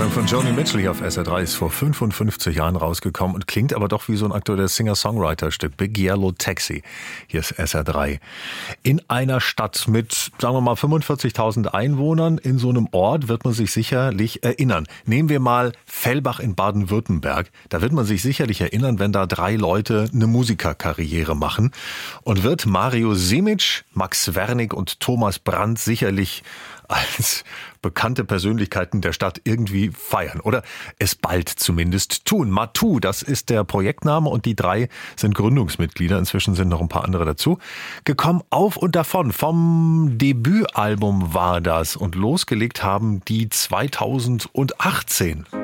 Song von Joni Mitchell hier auf SR3 ist vor 55 Jahren rausgekommen und klingt aber doch wie so ein aktuelles Singer-Songwriter-Stück. Big Yellow Taxi. Hier ist SR3. In einer Stadt mit, sagen wir mal, 45.000 Einwohnern, in so einem Ort wird man sich sicherlich erinnern. Nehmen wir mal Fellbach in Baden-Württemberg. Da wird man sich sicherlich erinnern, wenn da 3 Leute eine Musikerkarriere machen. Und wird Mario Simic, Max Wernig und Thomas Brandt sicherlich als bekannte Persönlichkeiten der Stadt irgendwie feiern oder es bald zumindest tun. Matu, das ist der Projektname und die 3 sind Gründungsmitglieder. Inzwischen sind noch ein paar andere dazu. Gekommen auf und davon. Vom Debütalbum war das und losgelegt haben die 2018.